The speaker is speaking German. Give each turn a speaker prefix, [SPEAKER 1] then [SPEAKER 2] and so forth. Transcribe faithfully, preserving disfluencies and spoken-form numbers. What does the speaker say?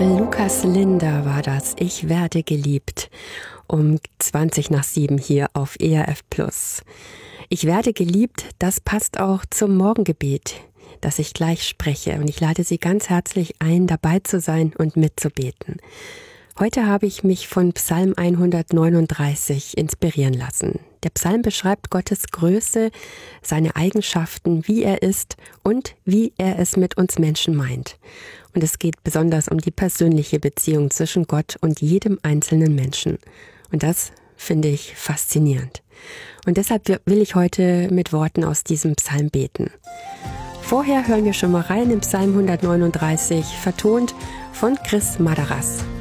[SPEAKER 1] Lukas Linder war das. Ich werde geliebt. Um zwanzig nach sieben hier auf E R F Plus. Ich werde geliebt, das passt auch zum Morgengebet, das ich gleich spreche. Und ich lade Sie ganz herzlich ein, dabei zu sein und mitzubeten. Heute habe ich mich von Psalm hundertneununddreißig inspirieren lassen. Der Psalm beschreibt Gottes Größe, seine Eigenschaften, wie er ist und wie er es mit uns Menschen meint. Und es geht besonders um die persönliche Beziehung zwischen Gott und jedem einzelnen Menschen. Und das finde ich faszinierend. Und deshalb will ich heute mit Worten aus diesem Psalm beten. Vorher hören wir schon mal rein im Psalm hundertneununddreißig, vertont von Chris Madaras.